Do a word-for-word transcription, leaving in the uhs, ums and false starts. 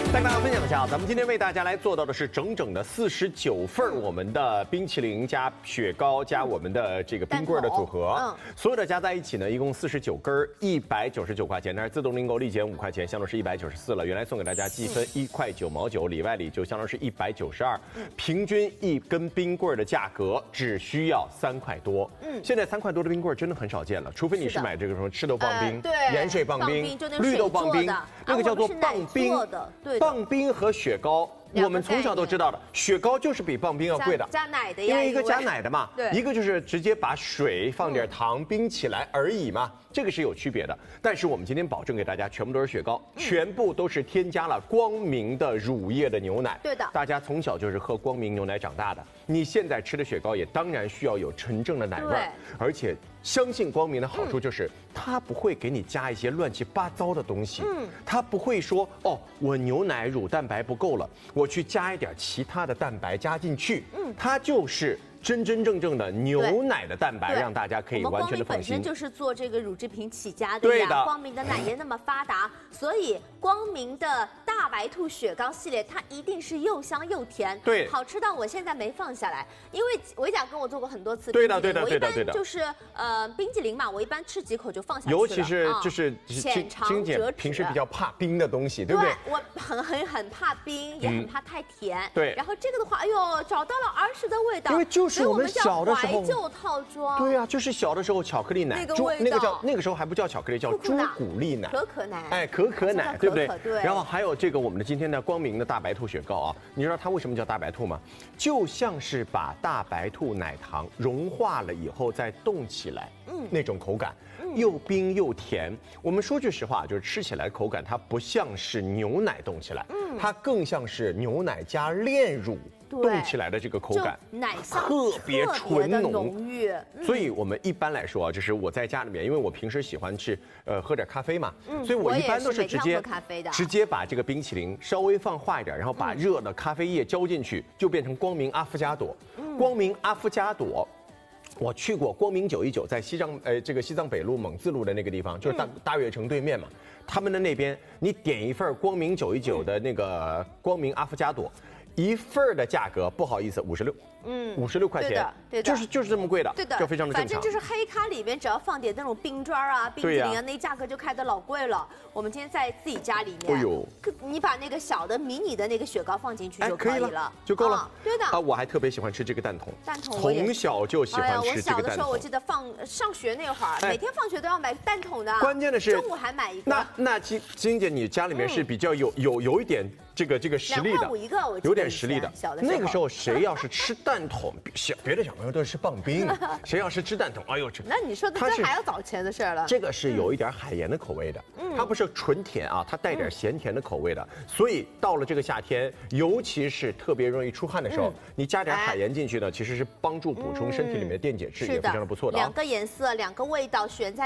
再跟大家分享一下，咱们今天为大家来做到的是整整的四十九份我们的冰淇淋加雪糕加我们的这个冰棍的组合，嗯，所有的加在一起呢，一共四十九根，一百九十九块钱，但是自动订购立减五块钱，相当是一百九十四了。原来送给大家积分一块九毛九，里外里就相当是一百九十二，平均一根冰棍的价格只需要三块多。嗯，现在三块多的冰棍真的很少见了，除非你是买这个什么赤豆棒冰、对盐水棒冰、绿豆棒冰，那个叫做棒冰。对。棒冰和雪糕，我们从小都知道的，雪糕就是比棒冰要贵的， 加奶的呀， 因为一个加奶的嘛，一个就是直接把水放点糖冰起来而已嘛，这个是有区别的。但是我们今天保证给大家，全部都是雪糕，全部都是添加了光明的乳液的牛奶。对的，大家从小就是喝光明牛奶长大的，你现在吃的雪糕也当然需要有纯正的奶味，而且相信光明的好处就是，它不会给你加一些乱七八糟的东西，嗯，它不会说哦，我牛奶乳蛋白不够了，我去加一点其他的蛋白加进去，嗯，它就是真真正正的牛奶的蛋白，让大家可以完全的放心。 本身就是做这个乳制品起家的呀，对的。光明的奶业那么发达，所以光明的大白兔雪糕系列，它一定是又香又甜，对，好吃到我现在没放下来。因为维甲跟我做过很多次， 对的对的对的对的。我一般就是呃冰淇淋嘛，我一般吃几口就放下去了。 尤其是就是浅尝辄止， 平时比较怕冰的东西，对不对？ 我很很很怕冰，也很怕太甜。 对。 然后这个的话，哎呦，找到了儿时的味道， 因为就是我们小的时候。 怀旧套装， 对呀、啊，就是小的时候巧克力奶， 那个味道， 那个叫那个时候还不叫巧克力，叫朱古力奶， 可可奶， 哎，可可奶，对不对？ 对。 然后还有这个我们的今天的光明的大白兔雪糕啊，你知道它为什么叫大白兔吗？就像是把大白兔奶糖融化了以后再冻起来，嗯，那种口感。又冰又甜，我们说句实话，就是吃起来口感它不像是牛奶冻起来，嗯，它更像是牛奶加炼乳冻起来的这个口感， 奶香特别纯浓浓郁。 所以我们一般来说啊，就是我在家里面，因为我平时喜欢吃呃喝点咖啡嘛，嗯，所以我一般都是直接直接把这个冰淇淋稍微放化一点，然后把热的咖啡液浇进去，就变成光明阿芙加朵。光明阿芙加朵。我去过光明九一九，在西藏，呃，这个西藏北路蒙自路的那个地方，就是大大悦城对面嘛。他们的那边，你点一份光明九一九的那个光明阿芙加朵，一份的价格，不好意思，五十六，嗯，五十六块钱，对的，对的，就是就是这么贵的， 对的， 就非常的正常。 反正就是黑咖里边，只要放点那种冰砖啊、冰淇淋啊，那价格就开得老贵了。我们今天在自己家里面，哎呦，你把那个小的迷你的那个雪糕放进去就可以了， 就够了。 对的啊，我还特别喜欢吃这个蛋筒， 蛋筒从小就喜欢吃这个蛋筒。 我小的时候，我记得放上学那会儿，每天放学都要买蛋筒的。 关键的是中午还买一个。 那那金金姐，你家里面是比较有有有一点这个这个实力的， 两块五一个，我有点实力的。 小的那个时候谁要是吃蛋筒，小别的小朋友都是吃棒冰，谁要是吃蛋筒，哎呦这。 那你说的这还要早前的事了。 这个是有一点海盐的口味的，它不是纯甜啊，它带点咸甜的口味的。所以到了这个夏天，尤其是特别容易出汗的时候，你加点海盐进去呢，其实是帮助补充身体里面的电解质，也非常的不错的。 两个颜色，两个味道，选在。